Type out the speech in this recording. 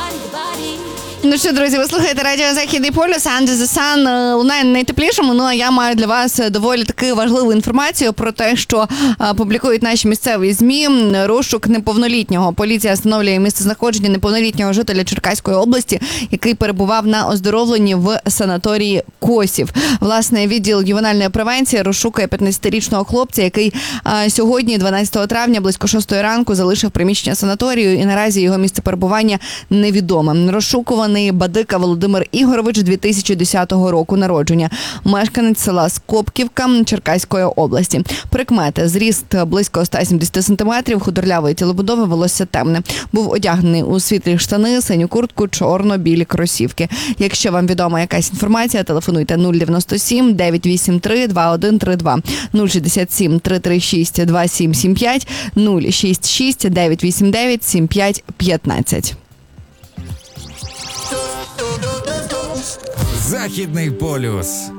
Ну що, друзі, ви слухаєте радіо Західний полюс, Under the Sun лунає найтеплішому. Ну, а я маю для вас доволі таки важливу інформацію про те, що публікують наші місцеві ЗМІ. Розшук неповнолітнього. Поліція встановлює місцезнаходження неповнолітнього жителя Черкаської області, який перебував на оздоровленні в санаторії Косів. Власне, відділ ювенальної превенції розшукує 15-річного хлопця, який сьогодні, 12 травня, близько 6 ранку, залишив приміщення санаторію, і наразі його місце перебування невідоме. Розшукуваний Бадика Володимир Ігорович, 2010 року народження, мешканець села Скопківка Черкаської області. Прикмети: зріст близько 170 см, худорлявої тілобудови, волосся темне. Був одягнений у світлі штани, синю куртку, чорно-білі кросівки. Якщо вам відома якась інформація, телефонуйте 097 983 2132, 067 336 2775, 066 989 7515. Західний полюс.